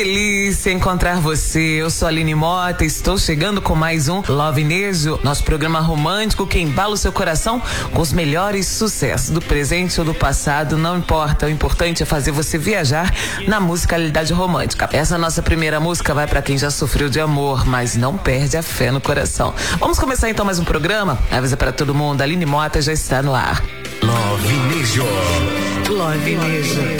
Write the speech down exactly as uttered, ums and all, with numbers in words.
Delícia encontrar você. Eu sou a Aline Mota, estou chegando com mais um Love Nejo, nosso programa romântico que embala o seu coração com os melhores sucessos do presente ou do passado, não importa. O importante é fazer você viajar na musicalidade romântica. Essa nossa primeira música vai para quem já sofreu de amor, mas não perde a fé no coração. Vamos começar então mais um programa? Avisa para todo mundo, a Aline Mota já está no ar. Love Nejo. Love Nejo.